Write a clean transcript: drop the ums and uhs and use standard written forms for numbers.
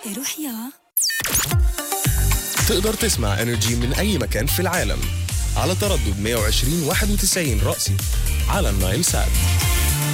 روح يا تقدر تسمع انرجي من أي مكان في العالم على تردد 120 91 رأسي على النايل سات.